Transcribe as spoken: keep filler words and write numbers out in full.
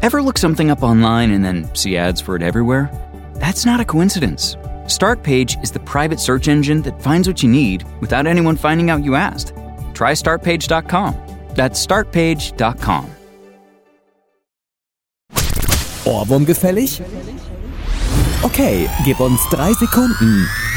Ever look something up online and then see ads for it everywhere? That's not a coincidence. Startpage is the private search engine that finds what you need without anyone finding out you asked. Try start page dot com. That's start page dot com. Ohrwurm gefällig? Okay, gib uns drei Sekunden.